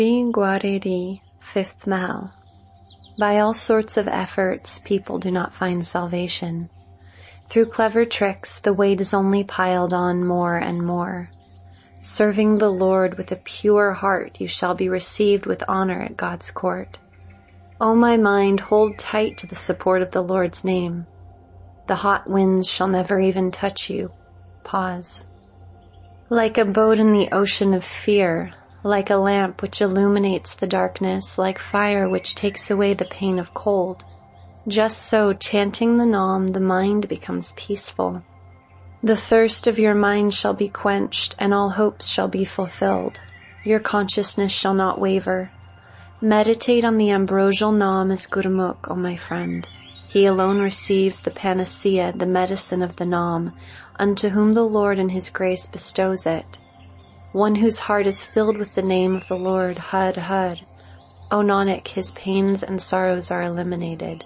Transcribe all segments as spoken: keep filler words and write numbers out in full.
Gwariri, fifth Mahal. By all sorts of efforts, people do not find salvation. Through clever tricks, the weight is only piled on more and more. Serving the Lord with a pure heart, you shall be received with honor at God's court. O my mind, hold tight to the support of the Lord's name. The hot winds shall never even touch you. Pause. Like a boat in the ocean of fear, like a lamp which illuminates the darkness, like fire which takes away the pain of cold. Just so, chanting the Nam, the mind becomes peaceful. The thirst of your mind shall be quenched, and all hopes shall be fulfilled. Your consciousness shall not waver. Meditate on the ambrosial Nam as Gurmukh, O my friend. He alone receives the panacea, the medicine of the Nam, unto whom the Lord in His grace bestows it. One whose heart is filled with the name of the Lord, Had Had. O Nanak, his pains and sorrows are eliminated.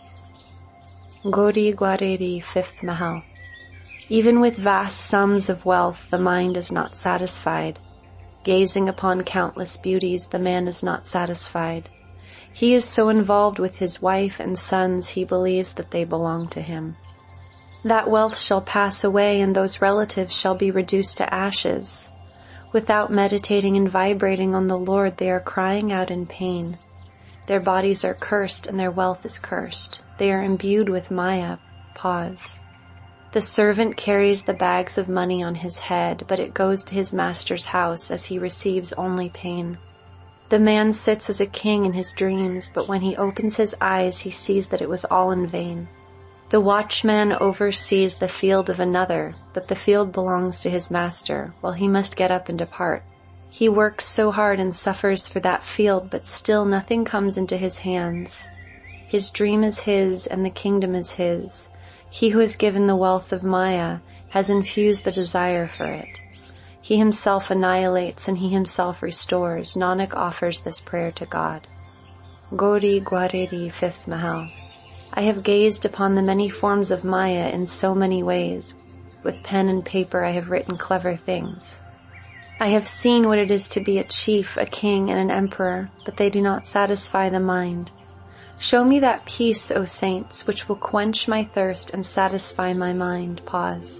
Gauri Gwariri, fifth Mahal. Even with vast sums of wealth, the mind is not satisfied. Gazing upon countless beauties, the man is not satisfied. He is so involved with his wife and sons, he believes that they belong to him. That wealth shall pass away, and those relatives shall be reduced to ashes. Without meditating and vibrating on the Lord, they are crying out in pain. Their bodies are cursed, and their wealth is cursed. They are imbued with Maya. Pause. The servant carries the bags of money on his head, but it goes to his master's house as he receives only pain. The man sits as a king in his dreams, but when he opens his eyes, he sees that it was all in vain. The watchman oversees the field of another, but the field belongs to his master, while he must get up and depart. He works so hard and suffers for that field, but still nothing comes into his hands. His dream is his, and the kingdom is his. He who has given the wealth of Maya has infused the desire for it. He himself annihilates and he himself restores. Nanak offers this prayer to God. Gauri Gwariri, fifth Mahal. I have gazed upon the many forms of Maya in so many ways. With pen and paper I have written clever things. I have seen what it is to be a chief, a king, and an emperor, but they do not satisfy the mind. Show me that peace, O saints, which will quench my thirst and satisfy my mind. Pause.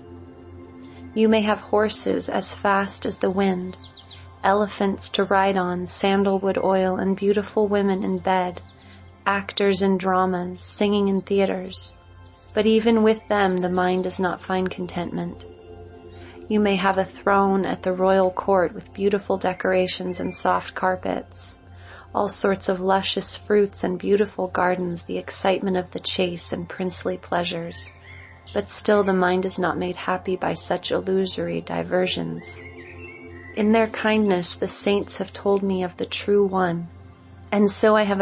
You may have horses as fast as the wind, elephants to ride on, sandalwood oil, and beautiful women in bed, actors in dramas, singing in theaters. But even with them, the mind does not find contentment. You may have a throne at the royal court with beautiful decorations and soft carpets, all sorts of luscious fruits and beautiful gardens, the excitement of the chase and princely pleasures. But still the mind is not made happy by such illusory diversions. In their kindness, the saints have told me of the true one, and so I have